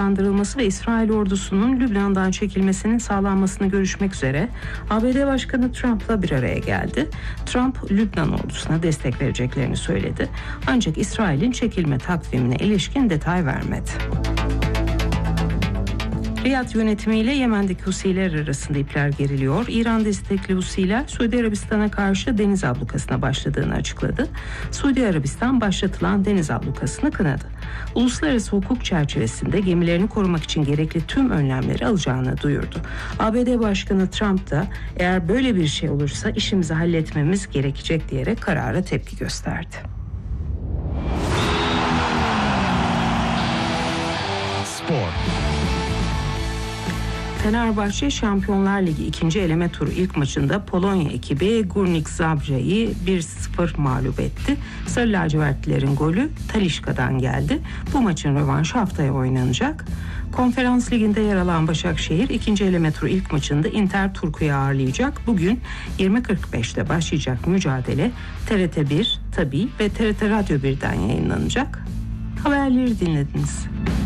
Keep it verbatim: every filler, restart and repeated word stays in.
hızlandırılması ve İsrail ordusunun Lübnan'dan çekilmesinin sağlanmasını görüşmek üzere A B D Başkanı Trump'la bir araya geldi. Trump, Lübnan ordusuna destek vereceklerini söyledi. Ancak İsrail'in çekilme takvimine ilişkin detay vermedi. Riyad yönetimiyle Yemen'deki Husiler arasında ipler geriliyor. İran destekli Husiler Suudi Arabistan'a karşı deniz ablukasına başladığını açıkladı. Suudi Arabistan başlatılan deniz ablukasını kınadı. Uluslararası hukuk çerçevesinde gemilerini korumak için gerekli tüm önlemleri alacağını duyurdu. A B D Başkanı Trump da eğer böyle bir şey olursa işimizi halletmemiz gerekecek diyerek karara tepki gösterdi. Spor. Fenerbahçe Şampiyonlar Ligi ikinci eleme turu ilk maçında Polonya ekibi Górnik Zabrze'yi bir sıfır mağlup etti. Sarı lacivertlilerin golü Talisca'dan geldi. Bu maçın rövanşı haftaya oynanacak. Konferans Ligi'nde yer alan Başakşehir ikinci eleme turu ilk maçında Inter Turku'yu ağırlayacak. Bugün yirmi kırk beşte başlayacak mücadele T R T bir, Tabii ve T R T Radyo birden yayınlanacak. Haberleri dinlediniz.